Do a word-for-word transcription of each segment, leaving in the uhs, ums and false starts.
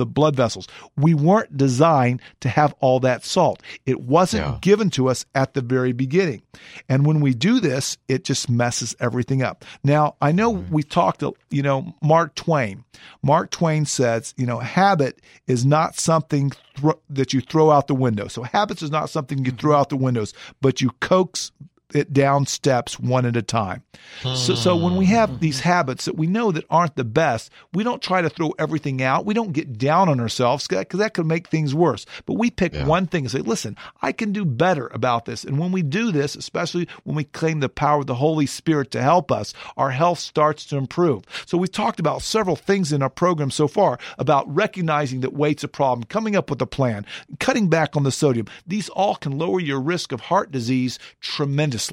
the blood vessels. We weren't designed to have all that salt. It wasn't Yeah. given to us at the very beginning. And when we do this, it just messes everything up. Now, I know Mm-hmm. we talked, you know, Mark Twain. Mark Twain says, you know, habit is not something th- that you throw out the window. So habits is not something you throw out the windows, but you coax it down steps one at a time. So, so when we have these habits that we know that aren't the best, we don't try to throw everything out. We don't get down on ourselves because that could make things worse. But we pick Yeah. one thing and say, listen, I can do better about this. And when we do this, especially when we claim the power of the Holy Spirit to help us, our health starts to improve. So we've talked about several things in our program so far about recognizing that weight's a problem, coming up with a plan, cutting back on the sodium. These all can lower your risk of heart disease tremendously.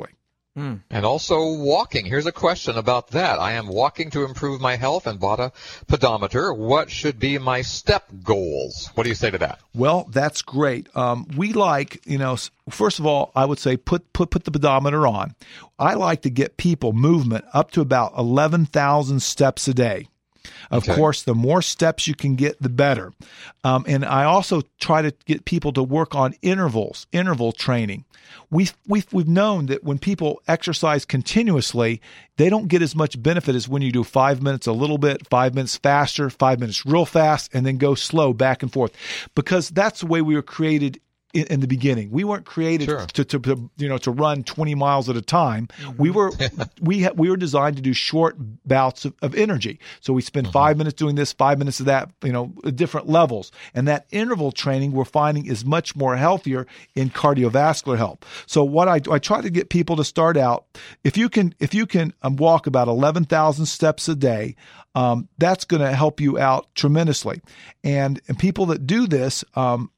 And also walking. Here's a question about that. I am walking to improve my health and bought a pedometer. What should be my step goals? What do you say to that? Well, that's great. Um, we like, you know, s- first of all, I would say put put put the pedometer on. I like to get people movement up to about eleven thousand steps a day. Of Okay. course, the more steps you can get, the better. Um, and I also try to get people to work on intervals, interval training. We've, we've, we've known that when people exercise continuously, they don't get as much benefit as when you do five minutes a little bit, five minutes faster, five minutes real fast, and then go slow back and forth. Because that's the way we were created in, in the beginning. We weren't created Sure. to, to, to, you know, to run twenty miles at a time. We were, we ha- we were designed to do short bouts of, of energy. So we spend five minutes doing this, five minutes of that, you know, at different levels. And that interval training we're finding is much more healthier in cardiovascular health. So what I do, I try to get people to start out, if you can, if you can um, walk about eleven thousand steps a day, um, that's going to help you out tremendously. And, and people that do this, um,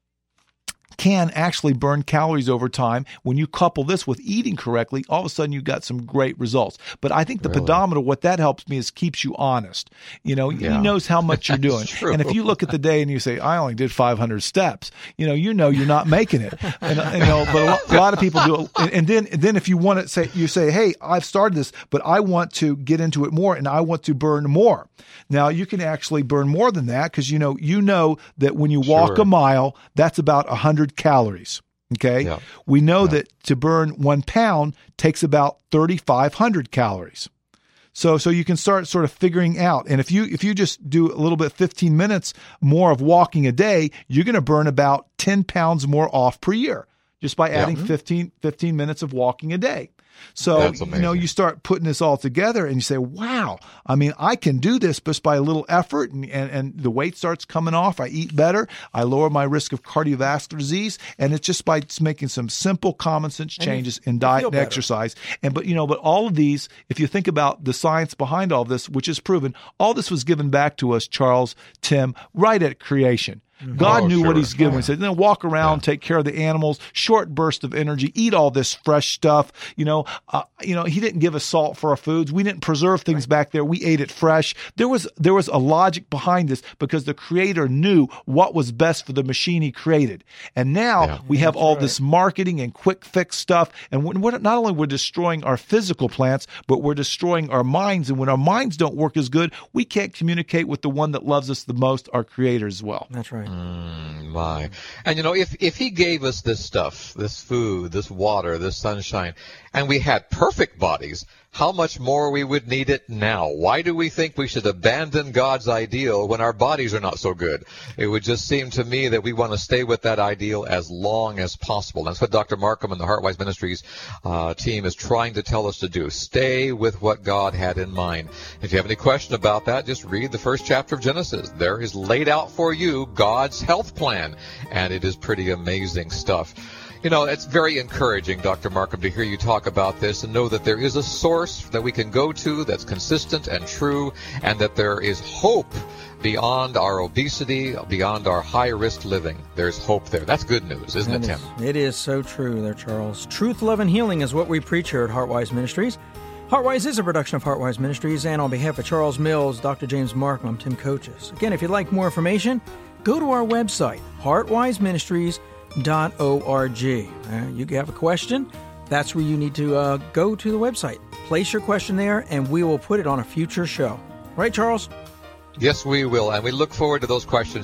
can actually burn calories over time. When you couple this with eating correctly, all of a sudden you've got some great results. But I think the Really? pedometer, what that helps me is keeps you honest. You know, Yeah. he knows how much you're doing. True. And if you look at the day and you say, I only did five hundred steps, you know, you know you're not making it. And, and, you know, but a lot, a lot of people do it. And, and then, and then if you want to say, you say, hey, I've started this, but I want to get into it more and I want to burn more. Now you can actually burn more than that because, you know, you know that when you walk Sure. a mile, that's about one hundred calories. Okay. Yeah. We know Yeah. that to burn one pound takes about thirty-five hundred calories. So, so you can start sort of figuring out. And if you, if you just do a little bit, fifteen minutes more of walking a day, you're going to burn about ten pounds more off per year just by adding Yeah. fifteen, fifteen minutes of walking a day. So, That's you know, amazing. you start putting this all together and you say, wow, I mean, I can do this just by a little effort and, and, and the weight starts coming off. I eat better. I lower my risk of cardiovascular disease. And it's just by just making some simple common sense And you- changes in you diet feel and better. exercise. And, but, you know, but all of these, if you think about the science behind all this, which is proven, all this was given back to us, Charles, Tim, right at creation. God Oh, knew what sure. he's given. Yeah. He said, then walk around, take care of the animals, short burst of energy, eat all this fresh stuff. You know, uh, you know, he didn't give us salt for our foods. We didn't preserve things back there. We ate it fresh. There was, there was a logic behind this because the creator knew what was best for the machine he created. And now Yeah. we have That's all right. this marketing and quick fix stuff. And we're, we're not only we're destroying our physical plants, but we're destroying our minds. And when our minds don't work as good, we can't communicate with the one that loves us the most, our creator as well. That's right. Mm, my. And, you know, if, if he gave us this stuff, this food, this water, this sunshine, and we had perfect bodies, how much more we would need it now. Why do we think we should abandon God's ideal when our bodies are not so good? It would just seem to me that we want to stay with that ideal as long as possible. That's what Doctor Markham and the Heartwise Ministries uh, team is trying to tell us to do. Stay with what God had in mind. If you have any question about that, just read the first chapter of Genesis. There is laid out for you God's health plan, and it is pretty amazing stuff. You know, it's very encouraging, Doctor Markham, to hear you talk about this and know that there is a source that we can go to that's consistent and true, and that there is hope beyond our obesity, beyond our high-risk living. There's hope there. That's good news, isn't it, That Tim? is- It is so true there, Charles. Truth, love, and healing is what we preach here at Heartwise Ministries. Heartwise is a production of Heartwise Ministries, and on behalf of Charles Mills, Doctor James Markham, I'm Tim Coaches. Again, if you'd like more information, go to our website, heartwise ministries dot org. Uh, you have a question, that's where you need to uh, go to the website. Place your question there, and we will put it on a future show. Right, Charles? Yes, we will, and we look forward to those questions